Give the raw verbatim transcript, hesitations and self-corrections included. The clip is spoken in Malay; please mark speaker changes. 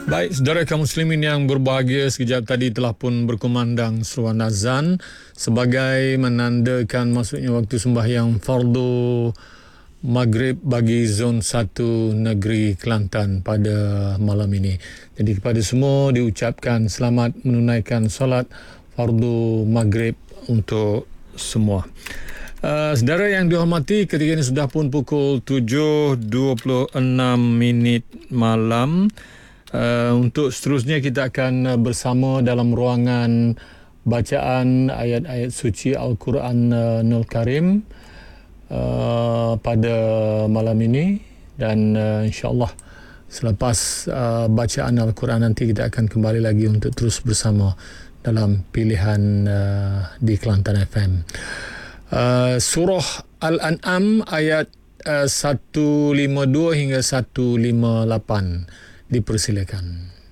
Speaker 1: Baik, saudara kaum muslimin yang berbahagia, sekejap tadi telah pun berkumandang seruan azan sebagai menandakan masuknya waktu sembahyang fardu maghrib bagi zon satu negeri Kelantan pada malam ini. Jadi kepada semua diucapkan selamat menunaikan solat fardu maghrib untuk semua. Uh, saudara yang dihormati, ketika ini sudah pun pukul tujuh dua puluh enam minit malam. Uh, untuk seterusnya kita akan uh, bersama dalam ruangan bacaan ayat-ayat suci Al-Quran uh, Nul Karim uh, pada malam ini, dan uh, insya-Allah selepas uh, bacaan Al-Quran nanti kita akan kembali lagi untuk terus bersama dalam pilihan uh, di Kelantan F M. Uh, surah Al-An'am ayat uh, seratus lima puluh dua hingga seratus lima puluh lapan. Dipersilakan.